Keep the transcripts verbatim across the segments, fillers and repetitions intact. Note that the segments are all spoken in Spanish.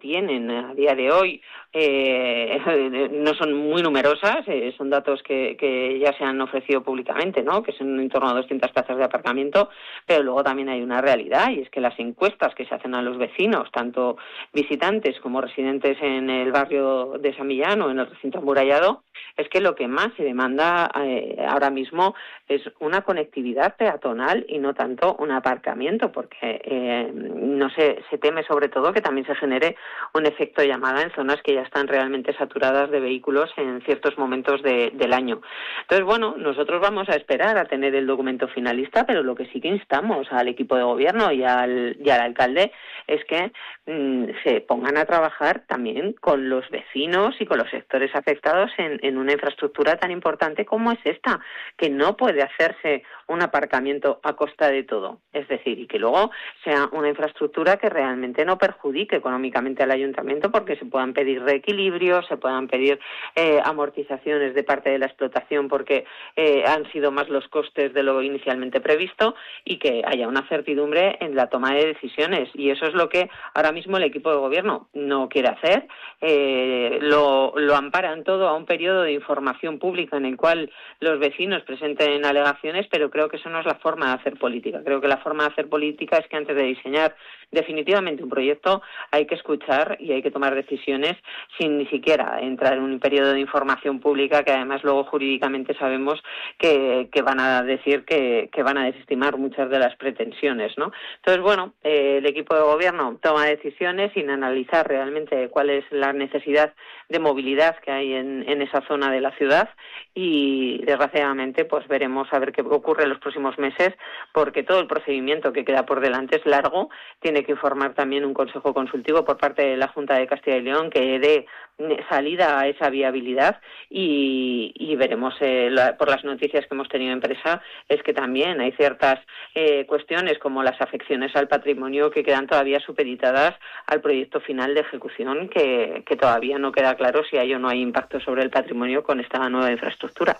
tienen a día de hoy eh, no son muy numerosas, eh, son datos que, que ya se han ofrecido públicamente, ¿no? Que son en torno a doscientas plazas de aparcamiento, pero luego también hay una realidad, y es que las encuestas que se hacen a los vecinos, tanto visitantes como residentes en el barrio de San Millán o en el recinto amurallado, es que lo que más se demanda eh, ahora mismo es una conectividad peatonal y no tanto un aparcamiento, porque eh, no se, se teme sobre todo que también se genere un efecto llamada en zonas que ya están realmente saturadas de vehículos en ciertos momentos de, del año. Entonces, bueno, nosotros vamos a esperar a tener el documento finalista, pero lo que sí que instamos al equipo de gobierno y al, y al alcalde es que mmm, se pongan a trabajar también con los vecinos y con los sectores afectados en, en una infraestructura tan importante como es esta, que no puede hacerse un aparcamiento a costa de todo. Es decir, y que luego sea una infraestructura que realmente no perjudique económicamente al ayuntamiento, porque se puedan pedir reequilibrios, se puedan pedir eh, amortizaciones de parte de la explotación porque eh, han sido más los costes de lo inicialmente previsto, y que haya una certidumbre en la toma de decisiones. Y eso es lo que ahora mismo el equipo de gobierno no quiere hacer. Eh, lo, lo amparan todo a un periodo de información pública en el cual los vecinos presenten alegaciones, pero creo que eso no es la forma de hacer política. Creo que la forma de hacer política es que antes de diseñar definitivamente un proyecto hay que escuchar y hay que tomar decisiones sin ni siquiera entrar en un periodo de información pública, que además luego jurídicamente sabemos que, que van a decir que, que van a desestimar muchas de las pretensiones, ¿no? Entonces, bueno, eh, el equipo de gobierno toma decisiones sin analizar realmente cuál es la necesidad de movilidad que hay en, en esa zona de la ciudad, y desgraciadamente pues veremos a ver qué ocurre en los próximos meses, porque todo el procedimiento que queda por delante es largo. Tiene que informar también un consejo consultivo por parte de la Junta de Castilla y León que dé salida a esa viabilidad, y, y veremos eh, la, por las noticias que hemos tenido en prensa, es que también hay ciertas eh, cuestiones como las afecciones al patrimonio que quedan todavía supeditadas al proyecto final de ejecución, que, que todavía no queda claro si hay o no hay impacto sobre el patrimonio con esta nueva infraestructura.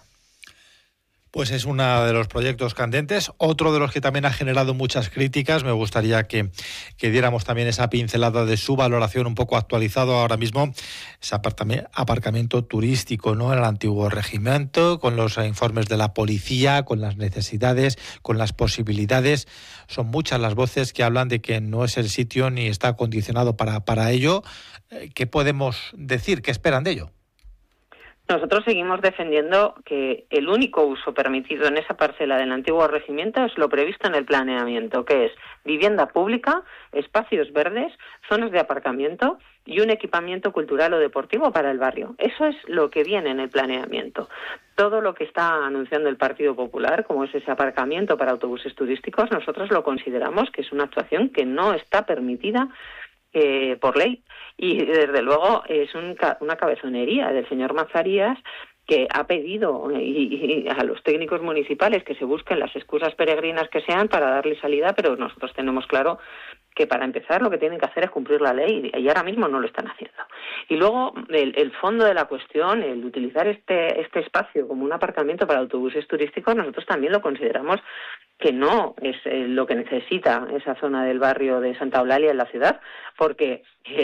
Pues es uno de los proyectos candentes. Otro de los que también ha generado muchas críticas. Me gustaría que, que diéramos también esa pincelada de su valoración un poco actualizado ahora mismo. Ese aparcamiento turístico, ¿no? En el antiguo regimiento, con los informes de la policía, con las necesidades, con las posibilidades. Son muchas las voces que hablan de que no es el sitio ni está acondicionado para, para ello. ¿Qué podemos decir? ¿Qué esperan de ello? Nosotros seguimos defendiendo que el único uso permitido en esa parcela del antiguo regimiento es lo previsto en el planeamiento, que es vivienda pública, espacios verdes, zonas de aparcamiento y un equipamiento cultural o deportivo para el barrio. Eso es lo que viene en el planeamiento. Todo lo que está anunciando el Partido Popular, como es ese aparcamiento para autobuses turísticos, nosotros lo consideramos que es una actuación que no está permitida Eh, por ley, y desde luego es un, una cabezonería del señor Mazarías, que ha pedido y, y a los técnicos municipales que se busquen las excusas peregrinas que sean para darle salida, pero nosotros tenemos claro que para empezar lo que tienen que hacer es cumplir la ley, y ahora mismo no lo están haciendo. Y luego el, el fondo de la cuestión, el utilizar este, este espacio como un aparcamiento para autobuses turísticos, nosotros también lo consideramos que no es eh, lo que necesita esa zona del barrio de Santa Eulalia en la ciudad, porque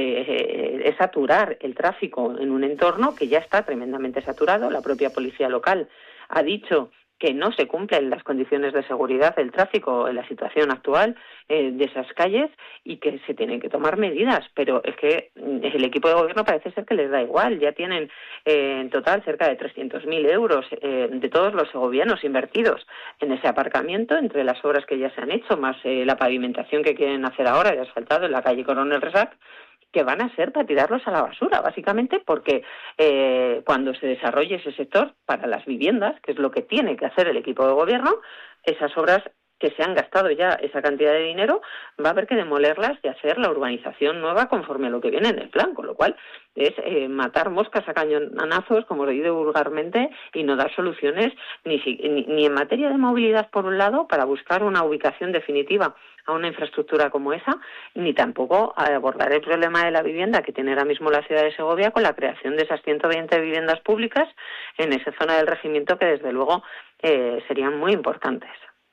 eh, es saturar el tráfico en un entorno que ya está tremendamente saturado. La propia policía local ha dicho que no se cumplen las condiciones de seguridad del tráfico en la situación actual eh, de esas calles, y que se tienen que tomar medidas, pero es que el equipo de gobierno parece ser que les da igual. Ya tienen eh, en total cerca de trescientos mil euros eh, de todos los segovianos invertidos en ese aparcamiento, entre las obras que ya se han hecho, más eh, la pavimentación que quieren hacer ahora de asfaltado en la calle Coronel Resac, que van a ser para tirarlos a la basura, básicamente porque eh, cuando se desarrolle ese sector para las viviendas, que es lo que tiene que hacer el equipo de gobierno, esas obras que se han gastado ya esa cantidad de dinero, va a haber que demolerlas y hacer la urbanización nueva conforme a lo que viene en el plan, con lo cual es eh, matar moscas a cañonazos, como lo digo vulgarmente, y no dar soluciones ni, ni, ni en materia de movilidad, por un lado, para buscar una ubicación definitiva a una infraestructura como esa, ni tampoco a abordar el problema de la vivienda que tiene ahora mismo la ciudad de Segovia con la creación de esas ciento veinte viviendas públicas en esa zona del regimiento, que desde luego eh, serían muy importantes.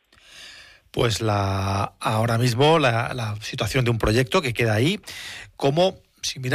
Pues la ahora mismo la, la situación de un proyecto que queda ahí, como si mira